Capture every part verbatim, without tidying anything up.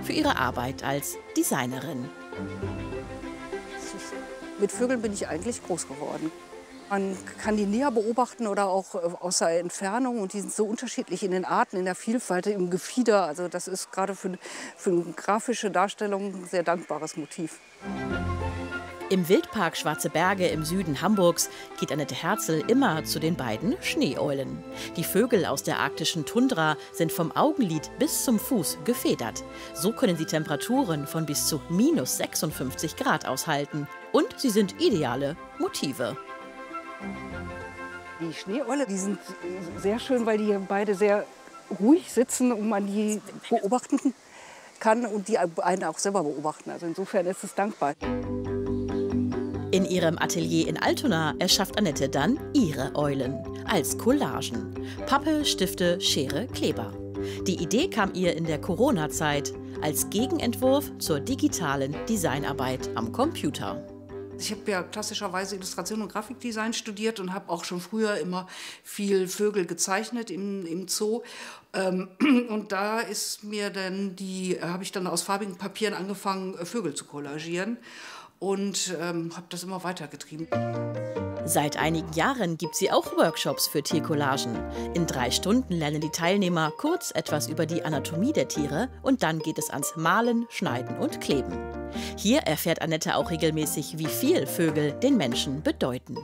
für ihre Arbeit als Designerin. Mit Vögeln bin ich eigentlich groß geworden. Man kann die näher beobachten oder auch aus der Entfernung. Und die sind so unterschiedlich in den Arten, in der Vielfalt, im Gefieder. Also das ist gerade für, für eine grafische Darstellung ein sehr dankbares Motiv. Im Wildpark Schwarze Berge im Süden Hamburgs geht Annette Herzl immer zu den beiden Schneeeulen. Die Vögel aus der arktischen Tundra sind vom Augenlid bis zum Fuß gefedert. So können sie Temperaturen von bis zu minus sechsundfünfzig Grad aushalten. Und sie sind ideale Motive. Die Schneeeule, die sind sehr schön, weil die beide sehr ruhig sitzen und man die beobachten kann und die einen auch selber beobachten. Also insofern ist es dankbar. In ihrem Atelier in Altona erschafft Annette dann ihre Eulen als Collagen. Pappe, Stifte, Schere, Kleber. Die Idee kam ihr in der Corona-Zeit als Gegenentwurf zur digitalen Designarbeit am Computer. Ich habe ja klassischerweise Illustration und Grafikdesign studiert und habe auch schon früher immer viel Vögel gezeichnet im, im Zoo. Ähm, und da ist mir dann die, habe ich dann aus farbigen Papieren angefangen, Vögel zu collagieren. Und ähm, habe das immer weitergetrieben. Seit einigen Jahren gibt sie auch Workshops für Tiercollagen. In drei Stunden lernen die Teilnehmer kurz etwas über die Anatomie der Tiere und dann geht es ans Malen, Schneiden und Kleben. Hier erfährt Annette auch regelmäßig, wie viel Vögel den Menschen bedeuten.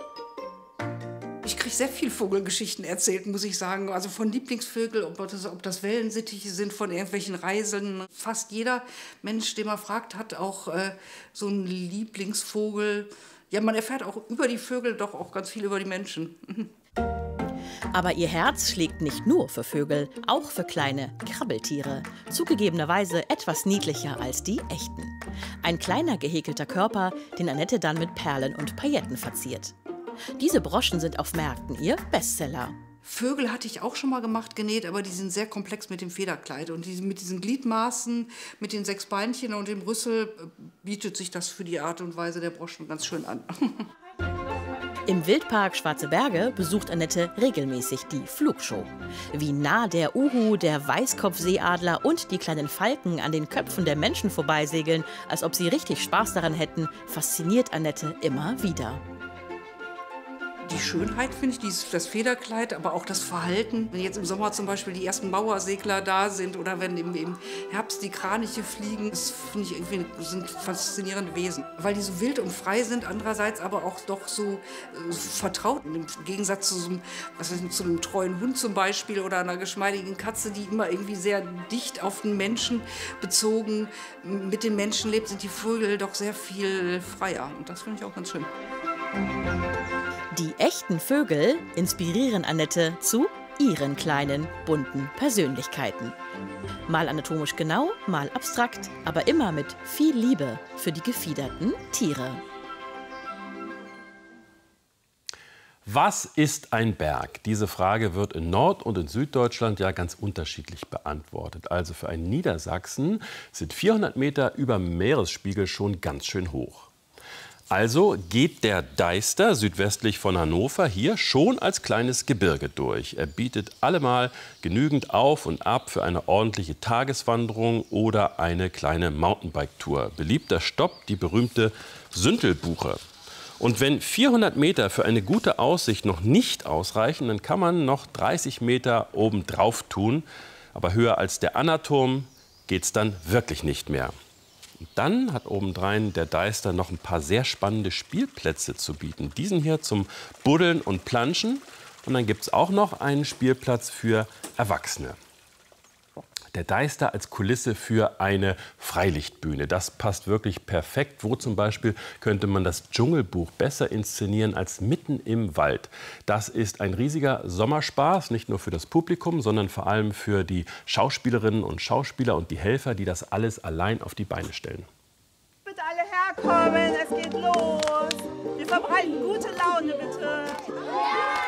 Ich kriege sehr viel Vogelgeschichten erzählt, muss ich sagen. Also von Lieblingsvögeln, ob das, ob das Wellensittiche sind, von irgendwelchen Reiseln. Fast jeder Mensch, den man fragt, hat auch äh, so einen Lieblingsvogel. Ja, man erfährt auch über die Vögel doch auch ganz viel über die Menschen. Aber ihr Herz schlägt nicht nur für Vögel, auch für kleine Krabbeltiere. Zugegebenerweise etwas niedlicher als die echten. Ein kleiner gehäkelter Körper, den Annette dann mit Perlen und Pailletten verziert. Diese Broschen sind auf Märkten ihr Bestseller. Vögel hatte ich auch schon mal gemacht, genäht, aber die sind sehr komplex mit dem Federkleid. Und die, mit diesen Gliedmaßen, mit den sechs Beinchen und dem Rüssel bietet sich das für die Art und Weise der Broschen ganz schön an. Im Wildpark Schwarze Berge besucht Annette regelmäßig die Flugshow. Wie nah der Uhu, der Weißkopfseeadler und die kleinen Falken an den Köpfen der Menschen vorbeisegeln, als ob sie richtig Spaß daran hätten, fasziniert Annette immer wieder. Die Schönheit, finde ich, dieses, das Federkleid, aber auch das Verhalten. Wenn jetzt im Sommer zum Beispiel die ersten Mauersegler da sind oder wenn im, im Herbst die Kraniche fliegen, das finde ich irgendwie sind faszinierende Wesen. Weil die so wild und frei sind, andererseits aber auch doch so äh, vertraut. Im Gegensatz zu so einem, was weiß ich, zu einem treuen Hund zum Beispiel oder einer geschmeidigen Katze, die immer irgendwie sehr dicht auf den Menschen bezogen mit den Menschen lebt, sind die Vögel doch sehr viel freier. Und das finde ich auch ganz schön. Die echten Vögel inspirieren Annette zu ihren kleinen, bunten Persönlichkeiten. Mal anatomisch genau, mal abstrakt, aber immer mit viel Liebe für die gefiederten Tiere. Was ist ein Berg? Diese Frage wird in Nord- und in Süddeutschland ja ganz unterschiedlich beantwortet. Also für einen Niedersachsen sind vierhundert Meter über Meeresspiegel schon ganz schön hoch. Also geht der Deister südwestlich von Hannover hier schon als kleines Gebirge durch. Er bietet allemal genügend Auf und Ab für eine ordentliche Tageswanderung oder eine kleine Mountainbike-Tour. Beliebter Stopp die berühmte Süntelbuche. Und wenn vierhundert Meter für eine gute Aussicht noch nicht ausreichen, dann kann man noch dreißig Meter obendrauf tun. Aber höher als der Annaturm geht's dann wirklich nicht mehr. Und dann hat obendrein der Deister noch ein paar sehr spannende Spielplätze zu bieten. Diesen hier zum Buddeln und Planschen. Und dann gibt es auch noch einen Spielplatz für Erwachsene. Der Deister als Kulisse für eine Freilichtbühne. Das passt wirklich perfekt. Wo zum Beispiel könnte man das Dschungelbuch besser inszenieren als mitten im Wald? Das ist ein riesiger Sommerspaß, nicht nur für das Publikum, sondern vor allem für die Schauspielerinnen und Schauspieler und die Helfer, die das alles allein auf die Beine stellen. Bitte alle herkommen, es geht los. Wir verbreiten gute Laune, bitte.